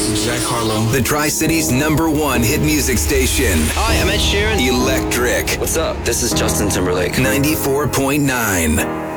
is Jack Harlow. The Tri-City's #1 hit music station. Hi, I'm Ed Sheeran. Electric. What's up? This is Justin Timberlake. 94.9.